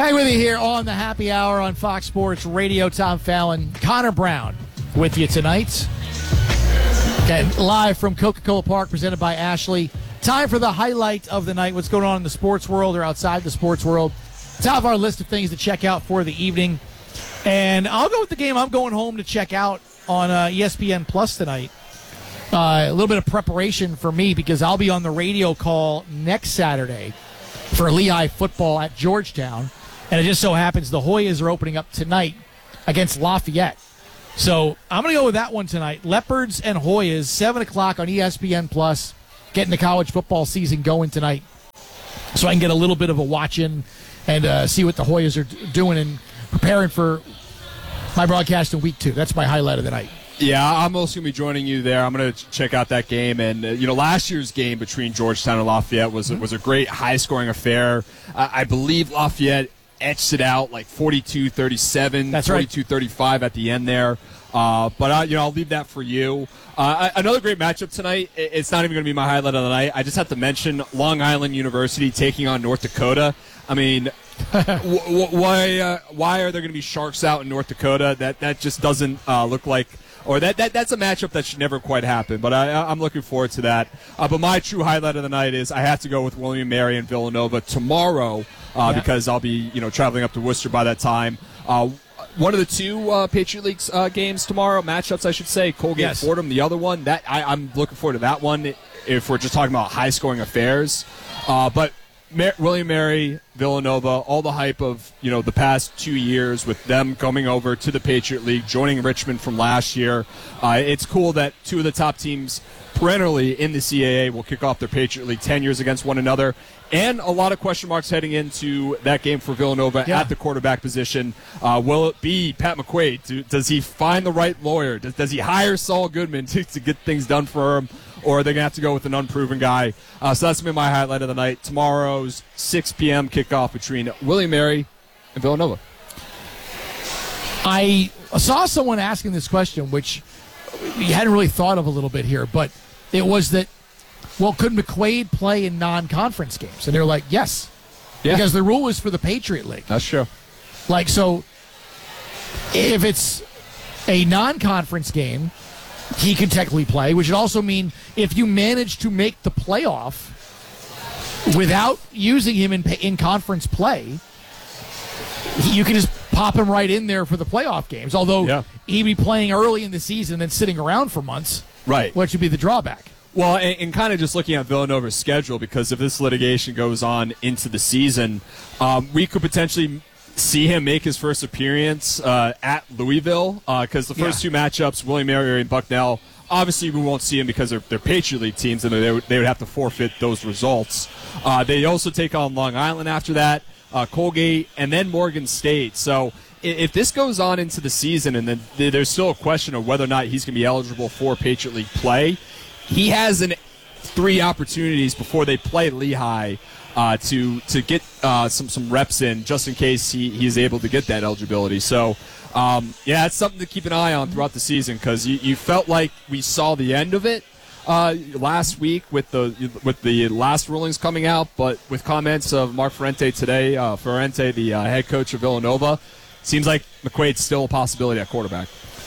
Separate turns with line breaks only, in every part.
Hang with you here on the Happy Hour on Fox Sports Radio. Tom Fallon, Connor Brown with you tonight. Okay, live from Coca-Cola Park, presented by Ashley. Time for the highlight of the night. What's going on in the sports world or outside the sports world. Top of our list of things to check out for the evening. And I'll go with the game I'm going home to check out on ESPN Plus tonight. A little bit of preparation for me because I'll be on the radio call next Saturday for Lehigh football at Georgetown. And it just so happens the Hoyas are opening up tonight against Lafayette. So I'm going to go with that one tonight. Leopards and Hoyas, 7 o'clock on ESPN Plus, getting the college football season going tonight. So I can get a little bit of a watch-in and see what the Hoyas are doing and preparing for my broadcast in week 2. That's my highlight of the night.
Yeah, I'm also going to be joining you there. I'm going to check out that game. And, last year's game between Georgetown and Lafayette was a great high-scoring affair. I believe Lafayette etched it out like 42-37, 42-35 at the end there. But I'll leave that for you. Another great matchup tonight. It's not even going to be my highlight of the night. I just have to mention Long Island University taking on North Dakota. I mean, why are there going to be Sharks out in North Dakota? That just doesn't look like. Or that's a matchup that should never quite happen, but I'm looking forward to that. But my true highlight of the night is I have to go with William & Mary and Villanova tomorrow because I'll be traveling up to Worcester by that time. One of the two Patriot League games tomorrow, matchups I should say, Colgate-Fordham, the other one. That I'm looking forward to that one if we're just talking about high-scoring affairs. But William & Mary, Villanova, all the hype of the past 2 years with them coming over to the Patriot League, joining Richmond from last year. It's cool that two of the top teams perennially in the CAA will kick off their Patriot League tenures against one another. And a lot of question marks heading into that game for Villanova at the quarterback position. Will it be Pat McQuaid? Does he find the right lawyer? Does he hire Saul Goodman to get things done for him? Or are they going to have to go with an unproven guy? So that's going to be my highlight of the night. Tomorrow's 6 p.m. kickoff between William & Mary and Villanova.
I saw someone asking this question, which you hadn't really thought of a little bit here, but it was that, could McQuaid play in non-conference games? And they're like, yes. Yeah. Because the rule is for the Patriot League.
That's true.
So if it's a non-conference game, he can technically play, which would also mean if you manage to make the playoff without using him in conference play, you can just pop him right in there for the playoff games, although he'd be playing early in the season and then sitting around for months,
right?
Which would be the drawback.
Well, and kind of just looking at Villanova's schedule, because if this litigation goes on into the season, we could potentially see him make his first appearance at Louisville, because the first two matchups, William & Mary and Bucknell, obviously we won't see him because they're Patriot League teams, and they would have to forfeit those results. They also take on Long Island after that, Colgate, and then Morgan State. So if this goes on into the season and then there's still a question of whether or not he's going to be eligible for Patriot League play, he has 3 opportunities before they play Lehigh to get some reps in, just in case he's able to get that eligibility. So, it's something to keep an eye on throughout the season, because you felt like we saw the end of it last week with the last rulings coming out, but with comments of Mark Ferrante today, the head coach of Villanova, seems like McQuaid's still a possibility at quarterback.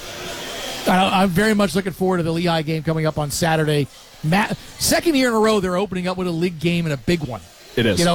I'm very much looking forward to the Lehigh game coming up on Saturday. Second year in a row, they're opening up with a league game and a big one.
It is.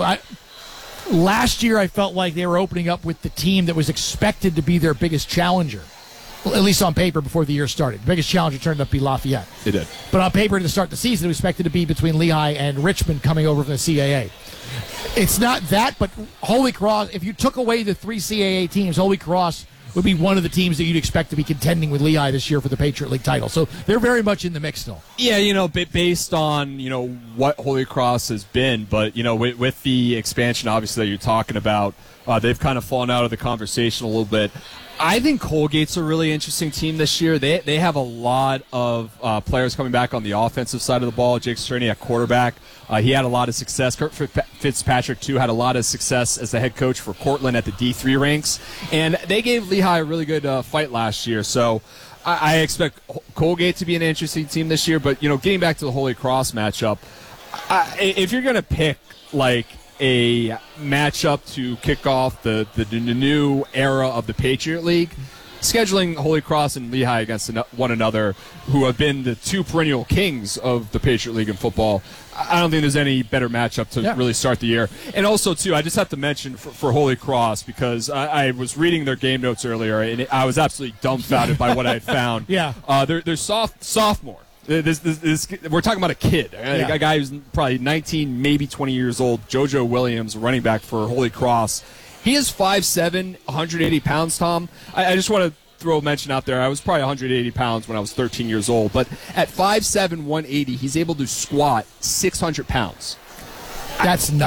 Last year I felt like they were opening up with the team that was expected to be their biggest challenger, at least on paper before the year started. The biggest challenger turned out to be Lafayette.
It did.
But on paper to start the season, it was expected to be between Lehigh and Richmond coming over from the CAA. It's not that, but Holy Cross, if you took away the 3 CAA teams, Holy Cross would be one of the teams that you'd expect to be contending with Lehigh this year for the Patriot League title. So they're very much in the mix still.
Yeah, based on, what Holy Cross has been, but, with the expansion, obviously, that you're talking about, they've kind of fallen out of the conversation a little bit. I think Colgate's a really interesting team this year. They have a lot of players coming back on the offensive side of the ball. Jake Cerny at quarterback. He had a lot of success. Kurt Fitzpatrick, too, had a lot of success as the head coach for Cortland at the D3 ranks. And they gave Lehigh a really good fight last year. So I expect Colgate to be an interesting team this year. But, getting back to the Holy Cross matchup, if you're going to pick, a matchup to kick off the new era of the Patriot League. Scheduling Holy Cross and Lehigh against one another, who have been the two perennial kings of the Patriot League in football, I don't think there's any better matchup to really start the year. And also, too, I just have to mention for Holy Cross, because I was reading their game notes earlier, and I was absolutely dumbfounded by what I had found. They're sophomore. We're talking about a kid, a guy who's probably 19, maybe 20 years old, JoJo Williams, running back for Holy Cross. He is 5'7", 180 pounds, Tom. I just want to throw a mention out there. I was probably 180 pounds when I was 13 years old, but at 5'7", 180, he's able to squat 600 pounds.
That's nuts.